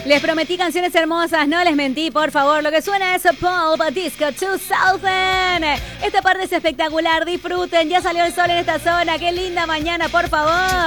Les prometí canciones hermosas, no les mentí, por favor. Lo que suena es Pop Disco 2000. Esta parte es espectacular, disfruten. Ya salió el sol en esta zona. Qué linda mañana, por favor.